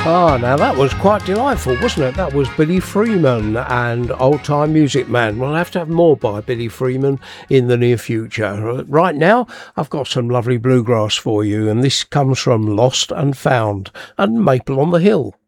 Ah, now that was quite delightful, wasn't it? That was Billy Freeman and Old Time Music Man. We'll have to have more by Billy Freeman in the near future. Right now, I've got some lovely bluegrass for you, and this comes from Lost and Found and Maple on the Hill.